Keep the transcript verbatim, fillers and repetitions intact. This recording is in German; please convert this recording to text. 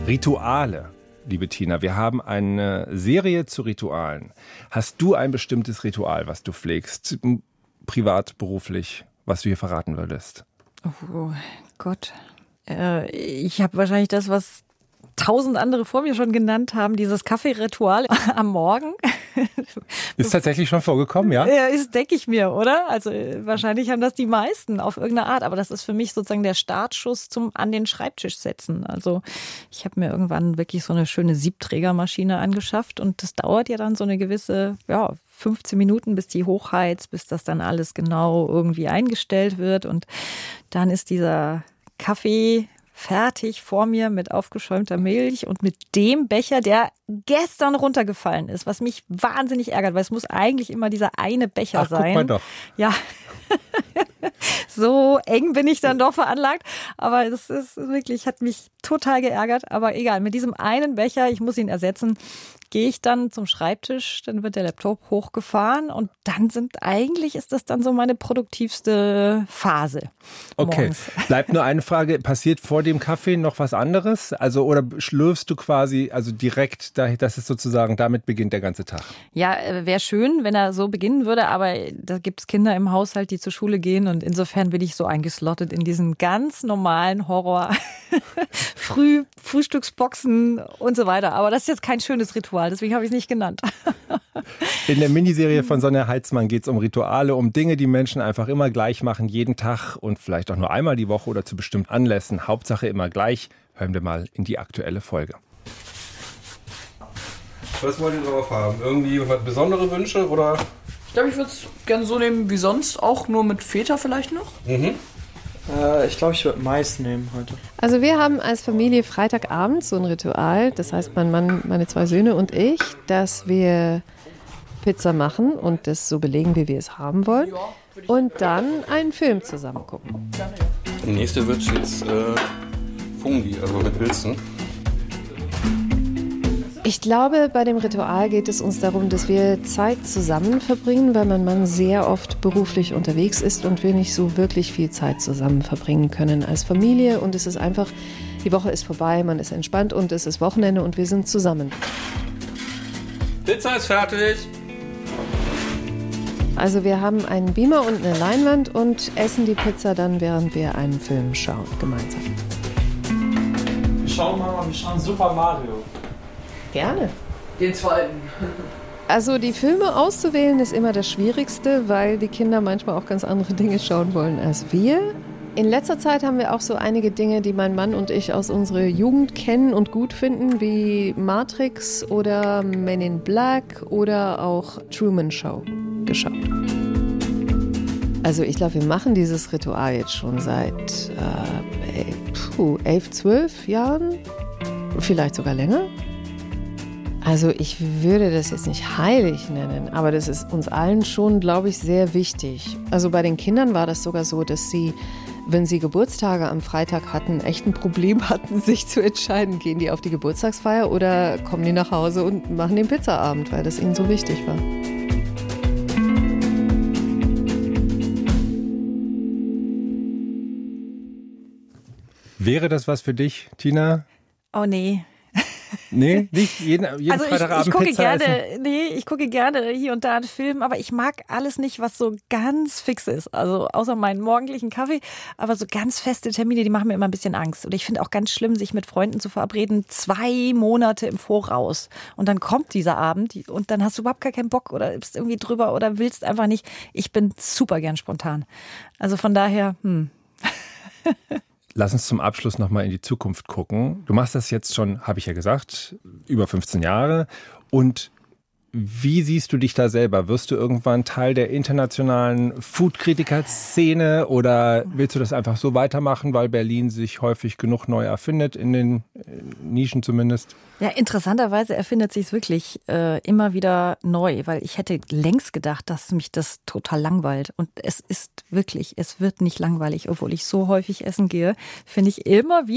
Rituale, liebe Tina. Wir haben eine Serie zu Ritualen. Hast du ein bestimmtes Ritual, was du pflegst, privat, beruflich, was du hier verraten würdest? Oh Gott. Äh, ich habe wahrscheinlich das, was tausend andere vor mir schon genannt haben, dieses Kaffeeritual am Morgen. Ist tatsächlich schon vorgekommen, ja? Ja, ist, denke ich mir, oder? Also wahrscheinlich haben das die meisten auf irgendeine Art, aber das ist für mich sozusagen der Startschuss zum an den Schreibtisch setzen. Also ich habe mir irgendwann wirklich so eine schöne Siebträgermaschine angeschafft und das dauert ja dann so eine gewisse, ja, fünfzehn Minuten, bis die hochheizt, bis das dann alles genau irgendwie eingestellt wird und dann ist dieser Kaffee fertig vor mir mit aufgeschäumter Milch und mit dem Becher, der gestern runtergefallen ist, was mich wahnsinnig ärgert, weil es muss eigentlich immer dieser eine Becher Ach, sein. Guck mal doch. Ja, so eng bin ich dann doch veranlagt, aber das ist wirklich, hat mich total geärgert, aber egal, mit diesem einen Becher, ich muss ihn ersetzen, gehe ich dann zum Schreibtisch, dann wird der Laptop hochgefahren und dann sind, eigentlich ist das dann so meine produktivste Phase. Okay, morgens. Bleibt nur eine Frage, passiert vor dem Kaffee noch was anderes? Also, oder schlürfst du quasi, also direkt, das ist sozusagen, damit beginnt der ganze Tag? Ja, wäre schön, wenn er so beginnen würde, aber da gibt es Kinder im Haushalt, die zur Schule gehen und insofern bin ich so eingeslottet in diesen ganz normalen Horror. Früh, Frühstücksboxen und so weiter. Aber das ist jetzt kein schönes Ritual, deswegen habe ich es nicht genannt. In der Miniserie von Sonja Heitzmann geht es um Rituale, um Dinge, die Menschen einfach immer gleich machen, jeden Tag und vielleicht auch nur einmal die Woche oder zu bestimmten Anlässen. Hauptsache immer gleich. Hören wir mal in die aktuelle Folge. Was wollt ihr drauf haben? Irgendwie besondere Wünsche oder? Ich glaube, ich würde es gerne so nehmen wie sonst, auch nur mit Feta vielleicht noch. Mhm. Äh, ich glaube, ich würde Mais nehmen heute. Also wir haben als Familie Freitagabend so ein Ritual, das heißt mein Mann, meine zwei Söhne und ich, dass wir Pizza machen und das so belegen, wie wir es haben wollen und dann einen Film zusammen gucken. Der nächste wird jetzt äh, Fungi, also mit Pilzen. Ich glaube, bei dem Ritual geht es uns darum, dass wir Zeit zusammen verbringen, weil mein Mann sehr oft beruflich unterwegs ist und wir nicht so wirklich viel Zeit zusammen verbringen können als Familie. Und es ist einfach, die Woche ist vorbei, man ist entspannt und es ist Wochenende und wir sind zusammen. Pizza ist fertig. Also wir haben einen Beamer und eine Leinwand und essen die Pizza dann, während wir einen Film schauen, gemeinsam. Wir schauen mal, wir schauen Super Mario. Gerne. Den zweiten. Also die Filme auszuwählen ist immer das Schwierigste, weil die Kinder manchmal auch ganz andere Dinge schauen wollen als wir. In letzter Zeit haben wir auch so einige Dinge, die mein Mann und ich aus unserer Jugend kennen und gut finden, wie Matrix oder Men in Black oder auch Truman Show geschaut. Also ich glaube, wir machen dieses Ritual jetzt schon seit äh, puh, elf, zwölf Jahren, vielleicht sogar länger. Also ich würde das jetzt nicht heilig nennen, aber das ist uns allen schon, glaube ich, sehr wichtig. Also bei den Kindern war das sogar so, dass sie, wenn sie Geburtstage am Freitag hatten, echt ein Problem hatten, sich zu entscheiden, gehen die auf die Geburtstagsfeier oder kommen die nach Hause und machen den Pizzaabend, weil das ihnen so wichtig war. Wäre das was für dich, Tina? Oh nee. Nee, nicht jeden, jeden also Freitagabend ich, ich gucke Pizza gerne, essen? nee, ich gucke gerne hier und da einen Film, aber ich mag alles nicht, was so ganz fix ist. Also außer meinen morgendlichen Kaffee, aber so ganz feste Termine, die machen mir immer ein bisschen Angst. Und ich finde auch ganz schlimm, sich mit Freunden zu verabreden, zwei Monate im Voraus. Und dann kommt dieser Abend und dann hast du überhaupt gar keinen Bock oder bist irgendwie drüber oder willst einfach nicht. Ich bin super gern spontan. Also von daher, hm. Lass uns zum Abschluss nochmal in die Zukunft gucken. Du machst das jetzt schon, habe ich ja gesagt, über fünfzehn Jahre. Und wie siehst du dich da selber? Wirst du irgendwann Teil der internationalen Food-Kritiker-Szene oder willst du das einfach so weitermachen, weil Berlin sich häufig genug neu erfindet, in den Nischen zumindest? Ja, interessanterweise erfindet sich es wirklich äh, immer wieder neu, weil ich hätte längst gedacht, dass mich das total langweilt. Und es ist wirklich, es wird nicht langweilig, obwohl ich so häufig essen gehe, finde ich immer wieder